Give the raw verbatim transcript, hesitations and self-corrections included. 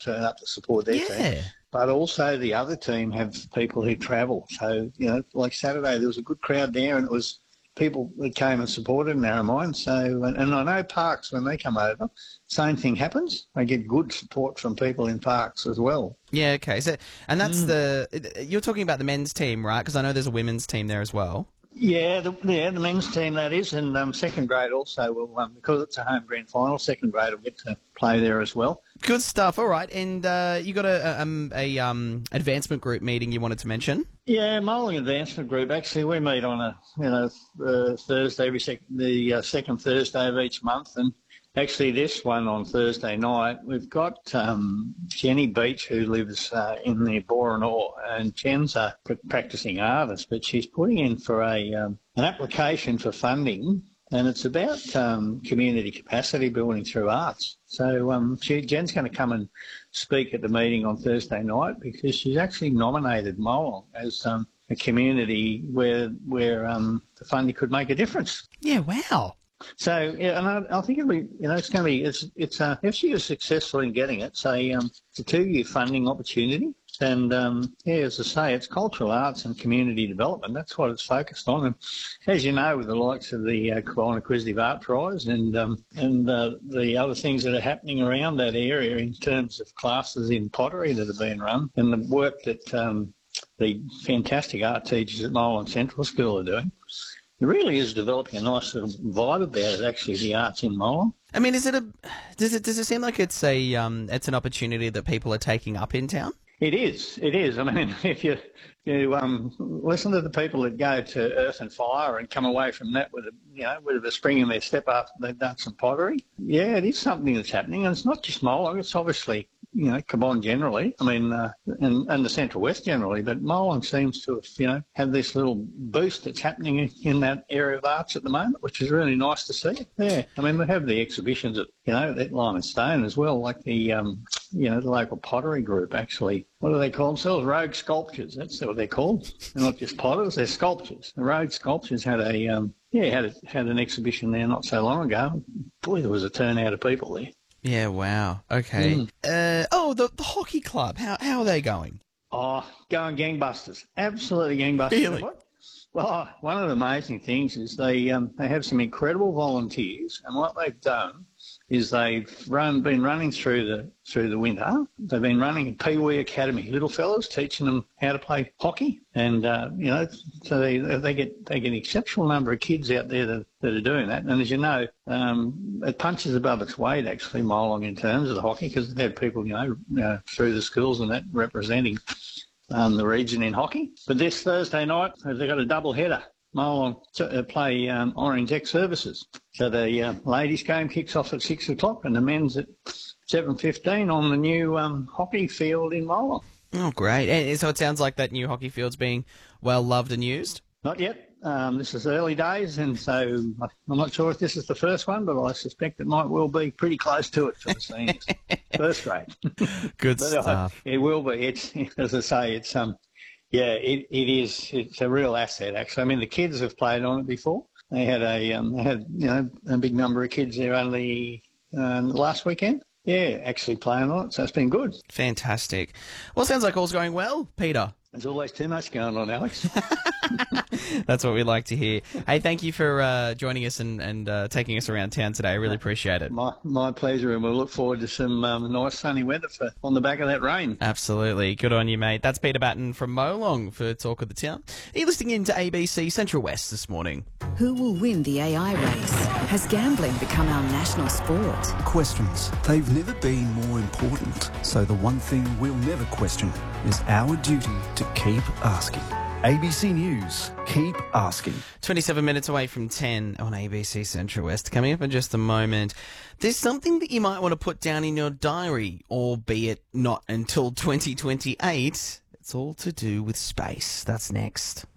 turn up to support their Yeah. team. But also the other team have people who travel. So, you know, like Saturday, there was a good crowd there, and it was people that came and supported Narromine. So, and, and I know Parks, when they come over, same thing happens. They get good support from people in Parks as well. Yeah, okay. So, and that's Mm. the... You're talking about the men's team, right? Because I know there's a women's team there as well. Yeah, the, yeah, the men's team, that is, and um, second grade also will, um, because it's a home grand final, second grade will get to play there as well. Good stuff. All right, and uh, you got a, a, um, a um, advancement group meeting you wanted to mention? Yeah, Molang Advancement Group. Actually, we meet on a you know uh, Thursday every sec- the uh, second Thursday of each month, and actually this one on Thursday night we've got um, Jenny Beach, who lives uh, in the Boranor, and Jen's a pr- practising artist, but she's putting in for a um, an application for funding. And it's about um, community capacity building through arts. So um, she, Jen's going to come and speak at the meeting on Thursday night, because she's actually nominated Molang as um, a community where where um, the funding could make a difference. Yeah, wow. So yeah, and I, I think it'll be, you know, it's going to be, it's it's uh, if she is successful in getting it, it's a um, it's a two-year funding opportunity. And, um, yeah, as I say, it's cultural arts and community development. That's what it's focused on. And as you know, with the likes of the uh, Quirine Acquisitive Art Prize and um, and uh, the other things that are happening around that area in terms of classes in pottery that are being run, and the work that um, the fantastic art teachers at Molang Central School are doing, it really is developing a nice little vibe about it, actually, the arts in Molang. I mean, is it a... Does it, does it seem like it's a um, it's an opportunity that people are taking up in town? It is. It is. I mean, if you you um, listen to the people that go to Earth and Fire and come away from that with a you know with a spring in their step after they've done some pottery, yeah, it is something that's happening, and it's not just Molang. It's obviously you know Cabonne generally. I mean, uh, and and the Central West generally, but Molang seems to have you know have this little boost that's happening in that area of arts at the moment, which is really nice to see. Yeah, I mean, we have the exhibitions at you know at Lime and Stone as well, like the um, you know the local pottery group actually. What do they call themselves? Rogue Sculptures. That's what they're called. They're not just potters; they're sculptures. The Rogue Sculptures had a um, yeah had a, had an exhibition there not so long ago. Boy, there was a turnout of people there. Yeah, wow. Okay. Mm. Uh, oh, the, the hockey club. How how are they going? Oh, going gangbusters! Absolutely gangbusters. Really? What? Well, one of the amazing things is they um, they have some incredible volunteers, and what they've done is they've run been running through the through the winter. They've been running a Pee Wee Academy, little fellas, teaching them how to play hockey, and uh, you know, so they they get they get an exceptional number of kids out there that, that are doing that. And as you know, um, it punches above its weight actually, Molang, in terms of the hockey, because they've had people you know, you know through the schools and that representing um, the region in hockey. But this Thursday night they've got a double header. Molang to, uh, play um, Orange X Services. So the uh, ladies' game kicks off at six o'clock and the men's at seven fifteen on the new um, hockey field in Molang. Oh, great. And so it sounds like that new hockey field's being well loved and used? Not yet. Um, this is early days, and so I'm not sure if this is the first one, but I suspect it might well be pretty close to it for the seniors. First grade. Good but, uh, stuff. It will be. It's, as I say, it's... um. Yeah, it, it is. It's a real asset, actually. I mean, the kids have played on it before. They had a, um, they had you know, a big number of kids there only um, last weekend. Yeah, actually playing on it, so it's been good. Fantastic. Well, sounds like all's going well, Peter. There's always too much going on, Alex. That's what we like to hear. Hey, thank you for uh, joining us and, and uh, taking us around town today. I really appreciate it. My my pleasure, and we'll look forward to some um, nice sunny weather for on the back of that rain. Absolutely. Good on you, mate. That's Peter Batten from Molang for Talk of the Town. Are you listening in to A B C Central West this morning? Who will win the A I race? Has gambling become our national sport? Questions. They've never been more important. So the one thing we'll never question is our duty to keep asking. A B C News, keep asking. twenty-seven minutes away from ten on A B C Central West. Coming up in just a moment, there's something that you might want to put down in your diary, albeit not until twenty twenty-eight. It's all to do with space. That's next.